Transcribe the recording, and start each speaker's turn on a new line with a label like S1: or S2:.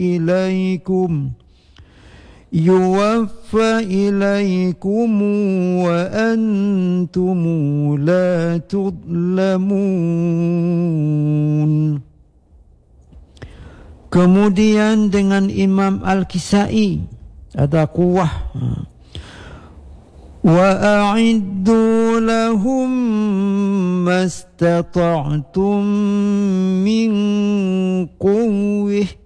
S1: إليكم وأنتم لا تظلمون. Kemudian dengan Imam Al-Kisai ada kuwah. وَأَعِدُّوا لَهُمْ مَا اسْتَطَعْتُمْ مِنْ قُوَّةٍ